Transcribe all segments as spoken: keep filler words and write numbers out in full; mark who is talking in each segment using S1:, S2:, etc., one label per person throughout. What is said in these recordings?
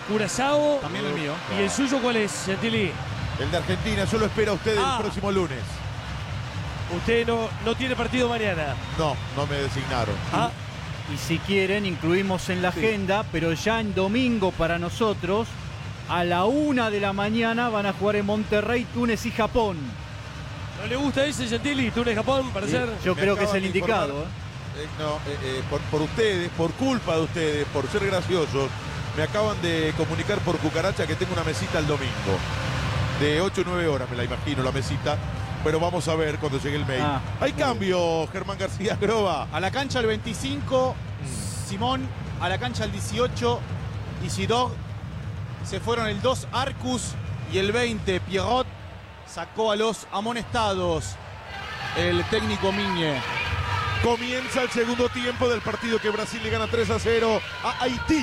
S1: Curazao.
S2: También el mío.
S1: ¿Y el suyo cuál es, Gentili?
S3: El de Argentina, yo lo espero a usted
S1: Ah.
S3: el próximo lunes.
S1: Usted no, no tiene partido mañana.
S3: No, no me designaron.
S1: Ah,
S2: Y si quieren, incluimos en la
S3: Sí.
S2: agenda, pero ya en domingo para nosotros, a la una de la mañana van a jugar en Monterrey, Túnez y Japón.
S1: ¿no le gusta ese, Gentili? Túnez, Japón, para ser.
S2: Yo
S3: Me
S2: creo que es
S3: acaban
S2: el
S3: de informar,
S2: indicado. ¿eh?
S3: eh, no, eh, eh, por, por ustedes, por culpa de ustedes, por ser graciosos, me acaban de comunicar por cucaracha que tengo una mesita el domingo. De ocho o nueve horas, me la imagino, la mesita. Pero vamos a ver cuando llegue el mail.
S2: Ah,
S3: Hay cambio, Germán García Groba.
S4: A la cancha el veinticinco, Simón. A la cancha el dieciocho, Isidore. Se fueron el dos, Arcus. Y el veinte, Pierrot. Sacó a los amonestados el técnico Miñe.
S3: Comienza el segundo tiempo del partido que Brasil le gana tres a cero a Haití.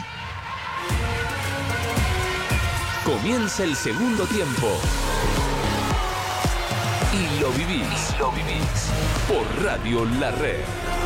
S5: Comienza el segundo tiempo. Y lo vivís, y lo vivís por Radio La Red.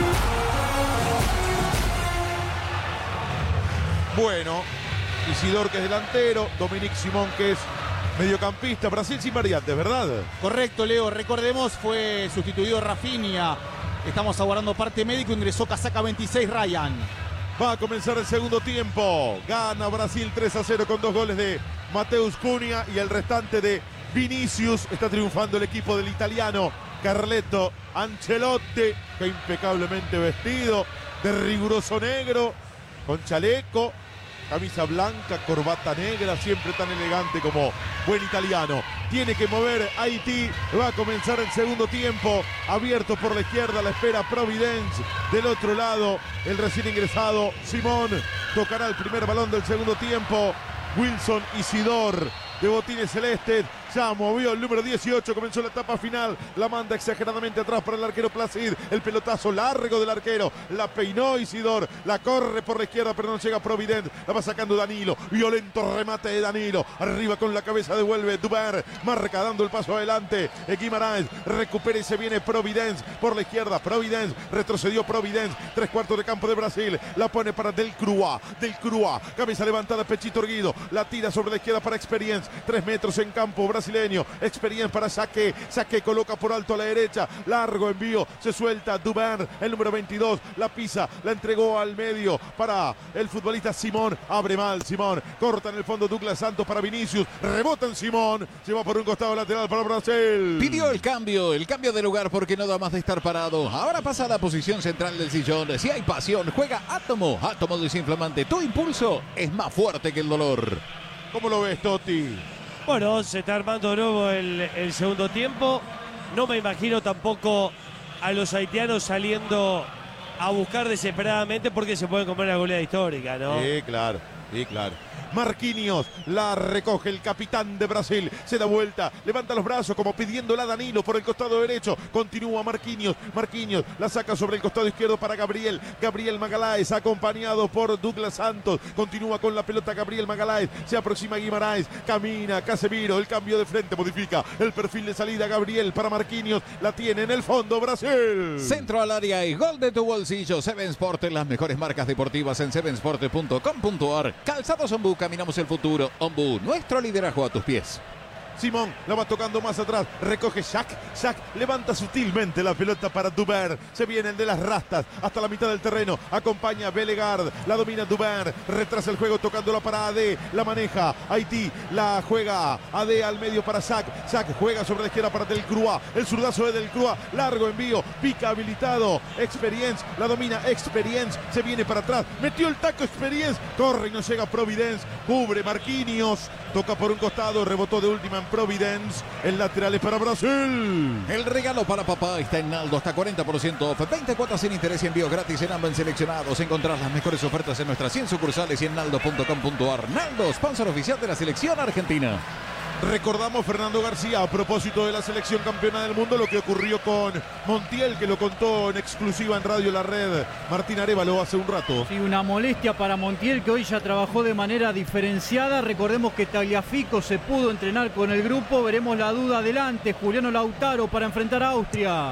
S3: Bueno, Isidor que es delantero, Dominique Simón que es mediocampista. Brasil sin variantes, ¿verdad?
S4: Correcto, Leo. Recordemos, fue sustituido Rafinha. Estamos aguardando parte médico. Ingresó casaca veintiséis, Ryan.
S3: Va a comenzar el segundo tiempo. Gana Brasil tres a cero con dos goles de Mateus Cunha y el restante de Vinicius. Está triunfando el equipo del italiano Carleto Ancelotti, que impecablemente vestido, de riguroso negro, con chaleco, camisa blanca, corbata negra, siempre tan elegante como buen italiano. Tiene que mover Haití. Va a comenzar el segundo tiempo. Abierto por la izquierda, la espera Providence. Del otro lado, el recién ingresado Simón tocará el primer balón del segundo tiempo. Wilson Isidor de botines celestes. Ya movió el número dieciocho, comenzó la etapa final, la manda exageradamente atrás para el arquero Placid, el pelotazo largo del arquero, la peinó Isidor, la corre por la izquierda pero no llega Providence, la va sacando Danilo, violento remate de Danilo, arriba con la cabeza devuelve Duber, marca dando el paso adelante, Guimaraes recupera y se viene Providence por la izquierda, Providence, retrocedió Providence, tres cuartos de campo de Brasil, la pone para Del Crua, Del Crua, cabeza levantada, pechito erguido, la tira sobre la izquierda para Experience, tres metros en campo brasileño, Experience para Saque, Saque coloca por alto a la derecha, largo envío, se suelta Duber, el número veintidós, la pisa, la entregó al medio para el futbolista Simón, abre mal Simón, corta en el fondo Douglas Santos para Vinicius, rebota en Simón, se va por un costado lateral para Brasil.
S6: Pidió el cambio, el cambio de lugar porque no da más de estar parado. Ahora pasa a la posición central del sillón. Si hay pasión, juega Átomo, Átomo desinflamante. Tu impulso es más fuerte que el dolor.
S3: ¿Cómo lo ves, Totti?
S1: Bueno, se está armando de nuevo el, el segundo tiempo. No me imagino tampoco a los haitianos saliendo a buscar desesperadamente porque se pueden comer la goleada histórica, ¿no?
S3: Sí, claro, sí, claro. Marquinhos la recoge el capitán de Brasil, se da vuelta, levanta los brazos como pidiéndola a Danilo por el costado derecho, continúa Marquinhos, Marquinhos la saca sobre el costado izquierdo para Gabriel, Gabriel Magaláes acompañado por Douglas Santos, continúa con la pelota Gabriel Magaláes, se aproxima Guimaraes, camina Casemiro, el cambio de frente modifica el perfil de salida Gabriel para Marquinhos, la tiene en el fondo Brasil.
S6: Centro al área y gol de tu bolsillo. Seven Sport, las mejores marcas deportivas en seven sport punto com punto ar. Calzados Ombu, caminamos el futuro. Ombu, nuestro liderazgo a tus pies.
S3: Simón la va tocando más atrás, recoge Shaq, Shaq levanta sutilmente la pelota para Duber, se viene el de las rastas hasta la mitad del terreno, acompaña Belegard, la domina Duber, retrasa el juego tocándola para A D, la maneja Haití, la juega A D al medio para Shaq, Shaq juega sobre la izquierda para Del Crua, el zurdazo de Del Crua, largo envío, pica habilitado, Experience, la domina Experience, se viene para atrás, metió el taco Experience, corre y no llega Providence, cubre Marquinhos, toca por un costado, rebotó de última en Providence, el lateral es para Brasil.
S6: El regalo para papá está en Naldo, hasta cuarenta por ciento off, veinte cuotas sin interés y envío gratis en ambos seleccionados. Encontrás las mejores ofertas en nuestras cien sucursales y en naldo punto com punto ar. Naldo, sponsor oficial de la selección argentina.
S3: Recordamos, Fernando García, a propósito de la selección campeona del mundo, lo que ocurrió con Montiel, que lo contó en exclusiva en Radio La Red Martín Arévalo hace un rato.
S2: Sí, una molestia para Montiel, que hoy ya trabajó de manera diferenciada. Recordemos que Tagliafico se pudo entrenar con el grupo. Veremos la duda adelante. Juliano Lautaro para enfrentar a Austria.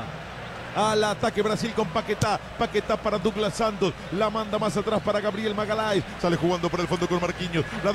S3: Al ataque Brasil con Paquetá, Paquetá para Douglas Santos, la manda más atrás para Gabriel Magaláes, sale jugando por el fondo con Marquinhos, la